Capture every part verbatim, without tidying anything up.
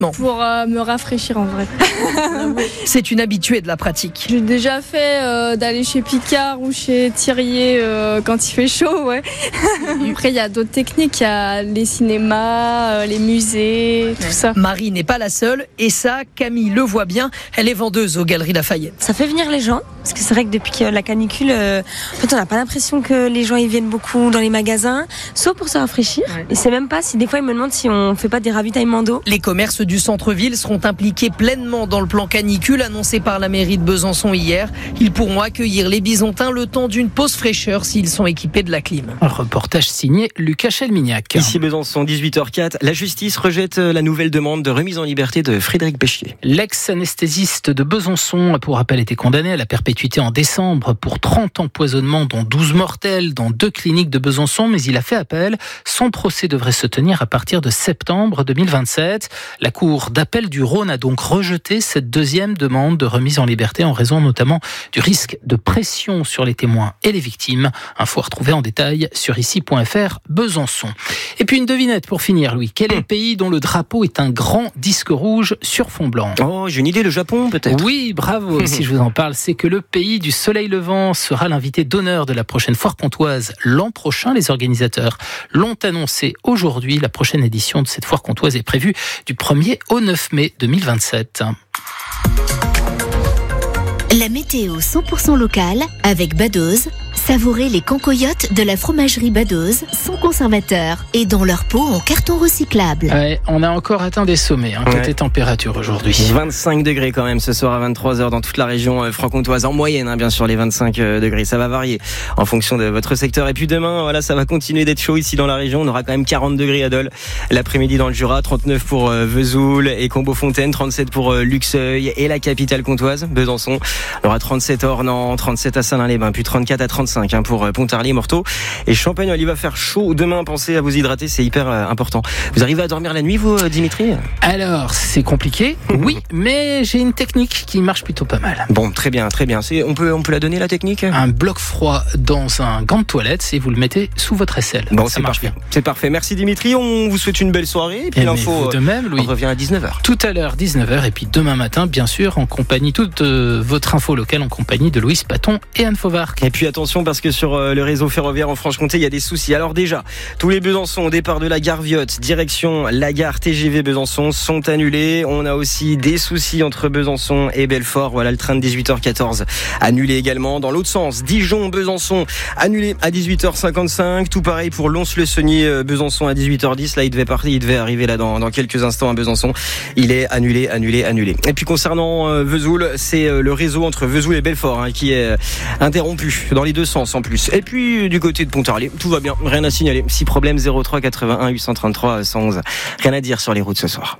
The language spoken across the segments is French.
Pour euh, me rafraîchir en vrai. C'est une habituée de la pratique. J'ai déjà fait euh, d'aller chez Picard ou chez Thirier euh, quand il fait chaud, ouais. Après, il y a d'autres techniques, il y a les cinémas, euh, les musées, tout ça. Marie n'est pas la seule, et ça, Camille le voit bien. Elle est vendeuse aux Galeries Lafayette. Ça fait venir les gens, parce que c'est vrai que depuis que la canicule, euh, en fait, on n'a pas l'impression que les gens ils viennent beaucoup dans les magasins, sauf pour se rafraîchir. Ouais. Et c'est même pas si des fois ils me demandent si on fait pas des ravitaillements d'eau. Les commerces du centre-ville seront impliqués pleinement dans le plan canicule annoncé par la mairie de Besançon hier. Ils pourront accueillir les Bisontins le temps d'une pause fraîcheur s'ils sont équipés de la clim. Un reportage signé Lucas Chelmignac. Ici Besançon, dix-huit heures quatre. La justice rejette la nouvelle demande de remise en liberté de Frédéric Péchier. L'ex-anesthésiste de Besançon, pour rappel, était condamné à la perpétuité en décembre pour trente empoisonnements, dont douze mortels dans deux cliniques de Besançon, mais il a fait appel. Son procès devrait se tenir à partir de septembre deux mille vingt-sept. La Cour d'appel du Rhône a donc rejeté cette deuxième demande de remise en liberté en raison notamment du risque de pression sur les témoins et les victimes. Info à retrouver en détail sur ici point f r Besançon. Et puis une devinette pour finir, Louis. Quel est le pays dont le drapeau est un grand disque rouge sur fond blanc ? Oh, j'ai une idée, le Japon peut-être ? Oui, bravo. Si je vous en parle, c'est que le pays du soleil levant sera l'invité d'honneur de la prochaine foire comtoise l'an prochain. Les organisateurs l'ont annoncé aujourd'hui. La prochaine édition de cette foire comtoise est prévue du premier au neuf mai deux mille vingt-sept. La météo cent pour cent locale avec Badoz. Savourez les cancoyotes de la fromagerie Badoz, sans conservateur et dans leur peau en carton recyclable. Ouais, on a encore atteint des sommets, hein, côté ouais. température aujourd'hui. vingt-cinq degrés quand même ce soir à vingt-trois heures dans toute la région euh, franc-comtoise. En moyenne, hein, bien sûr, les vingt-cinq euh, degrés. Ça va varier en fonction de votre secteur. Et puis demain, voilà, ça va continuer d'être chaud ici dans la région. On aura quand même quarante degrés à Dole l'après-midi dans le Jura, trente-neuf pour euh, Vesoul et Combeau-Fontaine, trente-sept pour euh, Luxeuil et la capitale comtoise, Besançon. On aura trente-sept à Ornans, trente-sept à Salins-les-Bains, puis trente-quatre à trente-cinq pour Pontarlier, Morteau et Champagne. Il va faire chaud demain, pensez à vous hydrater, c'est hyper important. Vous arrivez à dormir la nuit vous, Dimitri ? Alors, c'est compliqué, oui, mais j'ai une technique qui marche plutôt pas mal. Bon, très bien, très bien. C'est, on, peut, on peut la donner la technique ? Un bloc froid dans un gant de toilette et vous le mettez sous votre aisselle. Bon, ça c'est marche parfait. bien. C'est parfait. Merci Dimitri, on vous souhaite une belle soirée. Et puis et l'info de même, Louis. On revient à dix-neuf heures. Tout à l'heure, dix-neuf heures, et puis demain matin, bien sûr, en compagnie, toute euh, votre info locale en compagnie de Louise Paton et Anne Fauvarc. Et puis attention, parce que sur euh, le réseau ferroviaire en Franche-Comté, il y a des soucis. Alors déjà, tous les Besançon au départ de la gare Viotte, direction la gare T G V Besançon, sont annulés. On a aussi des soucis entre Besançon et Belfort. Voilà, le train de dix-huit heures quatorze annulé également. Dans l'autre sens, Dijon-Besançon annulé à dix-huit heures cinquante-cinq. Tout pareil pour Lons-le-Saunier Besançon à dix-huit heures dix. Là, il devait partir, il devait arriver là dans, dans quelques instants à Besançon. Il est annulé, annulé, annulé. Et puis concernant euh, Vesoul, c'est euh, le réseau entre Vesoul et Belfort hein, qui est euh, interrompu dans les deux sens en plus. Et puis du côté de Pontarlier, tout va bien, rien à signaler. Si problème zéro trois quatre-vingt-un huit cent trente-trois cent onze. Rien à dire sur les routes ce soir.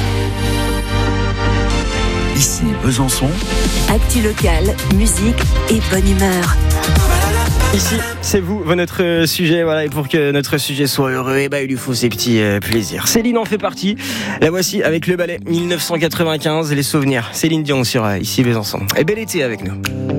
Ici Besançon. Actu locale, musique et bonne humeur. Ici, c'est vous, votre sujet, voilà, et pour que notre sujet soit heureux, et bah, il lui faut ses petits euh, plaisirs. Céline en fait partie. La voici avec le ballet dix-neuf cent quatre-vingt-quinze, les souvenirs. Céline Dion sur euh, Ici Besançon. Et bel été avec nous.